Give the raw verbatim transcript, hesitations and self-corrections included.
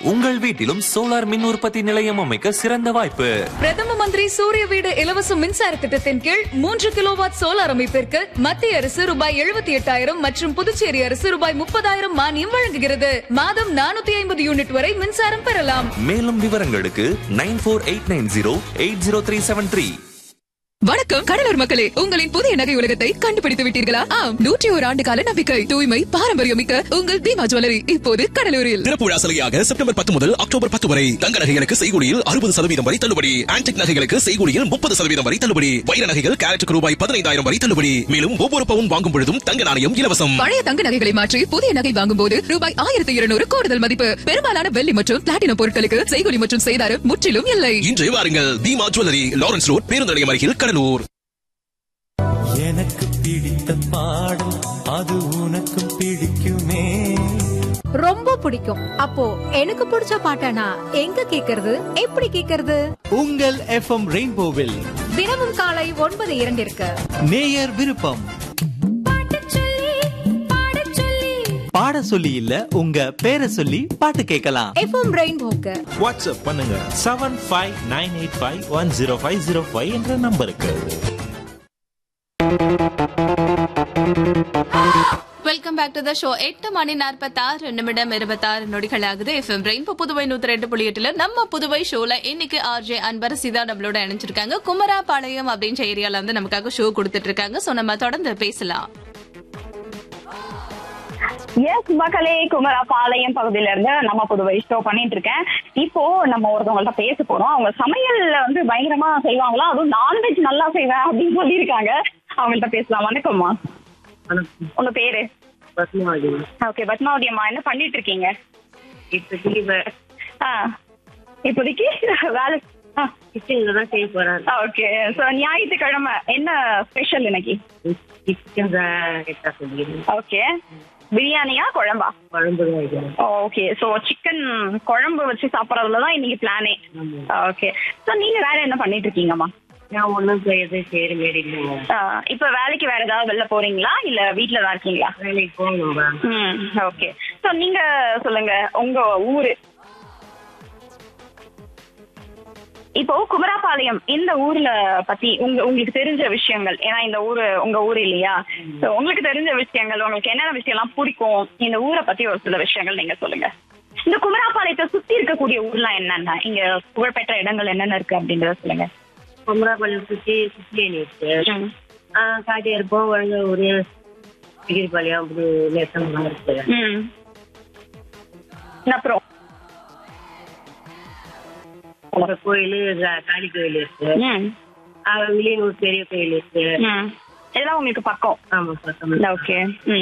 உங்கள் வீட்டிலும் சோலார் மின் உற்பத்தி நிலையம் அமைக்க சிறந்த வாய்ப்பு. பிரதம மந்திரி சூரிய வீடு இலவச மின்சார திட்டத்தின் கீழ் மூன்று கிலோவாட் சோலார் அமைப்பிற்கு மத்திய அரசு ரூபாய் எழுபத்தி எட்டாயிரம் மற்றும் புதுச்சேரி அரசு ரூபாய் முப்பதாயிரம் மானியம் வழங்குகிறது. மாதம் நானூத்தி ஐம்பது யூனிட் வரை மின்சாரம் பெறலாம். மேலும் விவரங்களுக்கு nine four eight nine zero eight zero three seven three. வணக்கம் கடலூர் மக்களே, உங்களின் புதிய நகை உலகத்தை கண்டுபிடித்து விட்டீர்களா? ஆம், நூற்றி ஒரு ஆண்டு கால நம்பிக்கை, தூய்மை, பாரம்பரியம் மிக்க உங்கள் தீமா ஜுவல்லரி இப்போது கடலூரில். திறப்புழா சலுகையாக செப்டம்பர் பத்து முதல் அக்டோபர் பத்து வரை தங்க நகைகளுக்கு செய்கூலியில் அறுபது சதவீதம் வரை தள்ளுபடி, ஆன்டிக் நகைகளுக்கு செய்கூலியில் முப்பது சதவீதம் வரை தள்ளுபடி, வைர நகைகள் கேரட்டுக்கு ரூபாய் பதினைந்தாயிரம் வரை தள்ளுபடி. மேலும் ஒவ்வொரு பவுன் வாங்கும் பொழுதும் தங்க நாணயம் இலவசம். பழைய தங்க நகைகளை மாற்றி புதிய நகை வாங்கும் போது ரூபாய் ஆயிரத்தி இருநூறு கூடுதல் மதிப்பு. பெரும்பாலான வெள்ளி மற்றும் பிளாட்டினம் பொருட்களுக்கு செய்கூலி மற்றும் செய்தாரம் முற்றிலும் இல்லை. இன்று வாருங்கள், தீமா ஜுவல்லரி, லாரன்ஸ் ரோட், பேருந்து நிலையம் அருகில், கடலூர். எனக்கு பிடித்த பாடல் அது உனக்கும் பிடிக்குமே. ரொம்ப பிடிக்கும். அப்போ எனக்கு பிடிச்ச பாட்டனா எங்க கேக்குறது, எப்படி கேக்குறது? உங்கள் எஃப்எம் ரெயின்போவில் தினமும் காலை ஒன்பது இரண்டிற்கு நேயர் விருப்பம். பாட சொல்லி இல்ல, உங்க பேரை சொல்லி பாட்டு கேட்கலாம். எஃப்எம் ரெயின்போக்கு வாட்ஸ்அப் பண்ணுங்க seven five nine eight five one zero five zero five என்ற நம்பருக்கு. Welcome back to the show. எட்டு மணி நாற்பத்தாறு நிமிடம் இருபத்தாறு நொடிகள் ஆகுது. எஃப்எம் ரெயின்போ புதுவை நூத்தி ரெண்டு புள்ளி எட்டுல நம்ம புதுவை ஷோல இன்னைக்கு ஆர்ஜே அன்பரசி தான் நம்மளோட இணைஞ்சிருக்காங்க. குமராபாளையம் அப்படின்ற ஏரியால வந்து நமக்காக ஷோ கொடுத்துட்டு இருக்காங்க. சோ நம்ம தொடர்ந்து பேசலாம். எஸ் மக்களே, குமராபாளையம் பகுதியில இருந்து நம்ம புதுவை ஷோ பண்ணிட்டு இருக்கேன். இப்போ நம்ம ஒருத்தவங்கள்ட்ட பேச போறோம். அவங்க சமையல்ல வந்து பயங்கரமா செய்வாங்களா, அதுவும் நான்வெஜ் நல்லா செய்வேன் அப்படின்னு சொல்லியிருக்காங்க. அவங்கள்ட்ட பேசலாம். வணக்கம்மா, உங்க பேரு? பத்மாவதி. ஓகே பத்மாவதி அம்மா, என்ன பண்ணிட்டு இருக்கீங்க? இப்போதைக்கு வேலை கிச்சன்ல தான் செய்ய போறேன். ஓகே, சோ ஞாயிற்றுக்கிழமை என்ன ஸ்பெஷல் இன்னைக்கு? ஓகே, பிரியாணியா குழம்பா? குழம்பு. ஓகே, சோ சிக்கன் குழம்பு வச்சு சாப்பிடறதுலதான் இன்னைக்கு பிளானே. ஓகே, சோ நீங்க வேற என்ன பண்ணிட்டு இருக்கீங்கம்மா? நான் ஒன்னும் செய்யறது செய்யற மாரி இல்லைங்க. இப்ப வேலைக்கு வேற ஏதாவது வெளில போறீங்களா இல்ல வீட்டுல தான் இருக்கீங்களா? வேலைக்கு போகணும். ம், ஓகே. சோ நீங்க சொல்லுங்க, உங்க ஊரு இப்போ குமராபாளையம் இந்த ஊர்ல பத்தி உங்க உங்களுக்கு தெரிஞ்ச விஷயங்கள், ஏன்னா இந்த ஊரு உங்க ஊரு இல்லையா? உங்களுக்கு தெரிஞ்ச விஷயங்கள், உங்களுக்கு என்னென்ன விஷயம் எல்லாம் பிடிக்கும், இந்த ஊரை பத்தி ஒரு சில விஷயங்கள் நீங்க சொல்லுங்க. இந்த குமராபாளையத்தை சுத்தி இருக்கக்கூடிய ஊர்லாம் என்னென்ன, இங்க புகழ்பெற்ற இடங்கள் என்னென்ன இருக்கு அப்படின்றத சொல்லுங்க. குமராபாளையம் சுத்தி சுத்தி இருக்கு. காட்டி இருப்போம், வழங்க ஒரு பாளையம் அப்படி நேசம் இருக்கு. அப்புறம் கோயில், காளி கோயில் இருக்கு, வெளியூர் பெரிய கோயில் இருக்கு. இதெல்லாம் உங்களுக்கு பக்கம்? ஆமா பக்கம். ஓகே.